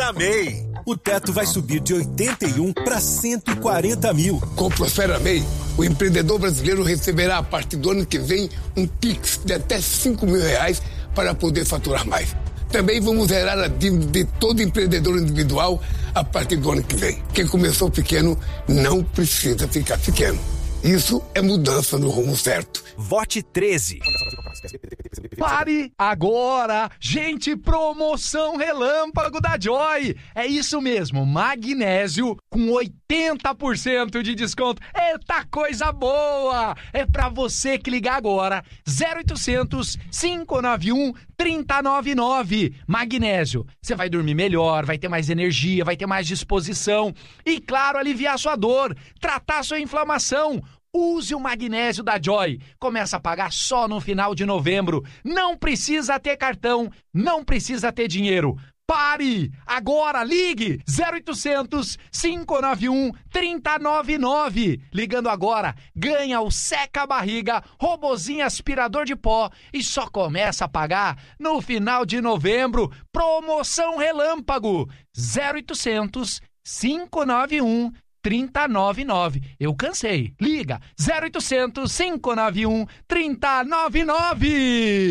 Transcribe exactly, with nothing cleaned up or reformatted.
Prospera May. O teto vai subir de oitenta e um para cento e quarenta mil. Com o Prospera May, o empreendedor brasileiro receberá a partir do ano que vem um Pix de até cinco mil reais para poder faturar mais. Também vamos zerar a dívida de todo empreendedor individual a partir do ano que vem. Quem começou pequeno não precisa ficar pequeno. Isso é mudança no rumo certo. Vote treze. Pare agora! Gente, promoção relâmpago da Joy! É isso mesmo, magnésio com oitenta por cento de desconto. Eita coisa boa! É pra você que ligar agora. zero oitocentos, cinco nove um, três zero nove nove. Magnésio. Você vai dormir melhor, vai ter mais energia, vai ter mais disposição. E, claro, aliviar sua dor, tratar sua inflamação. Use o magnésio da Joy. Começa a pagar só no final de novembro. Não precisa ter cartão, não precisa ter dinheiro. Pare! Agora, ligue! zero oitocentos, cinco nove um, três zero nove nove. Ligando agora, ganha o seca-barriga, robozinho aspirador de pó e só começa a pagar no final de novembro. Promoção relâmpago. zero oitocentos, cinco nove um, três zero nove nove. Eu cansei. Liga zero oitocentos, cinco nove um, três zero nove nove.